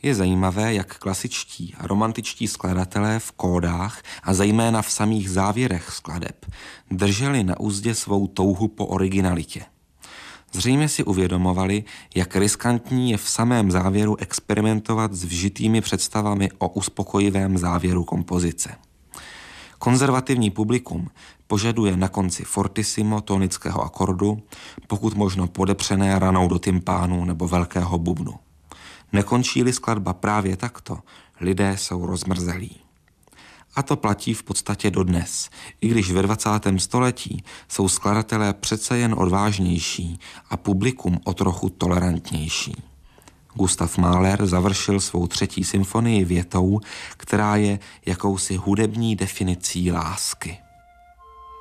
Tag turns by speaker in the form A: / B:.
A: Je zajímavé, jak klasičtí a romantičtí skladatelé v kódách a zejména v samých závěrech skladeb drželi na uzdě svou touhu po originalitě. Zřejmě si uvědomovali, jak riskantní je v samém závěru experimentovat s vžitými představami o uspokojivém závěru kompozice. Konzervativní publikum požaduje na konci fortissimo tónického akordu, pokud možno podepřené ranou do tympánu nebo velkého bubnu. Nekončí-li skladba právě takto, lidé jsou rozmrzelí. A to platí v podstatě dodnes, i když ve 20. století jsou skladatelé přece jen odvážnější a publikum o trochu tolerantnější. Gustav Mahler završil svou 3. symfonii větou, která je jakousi hudební definicí lásky.